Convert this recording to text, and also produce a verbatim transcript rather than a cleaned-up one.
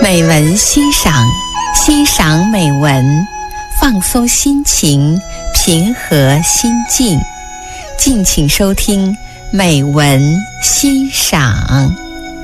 美文欣赏，欣赏美文，放松心情，平和心境。敬请收听美文欣赏。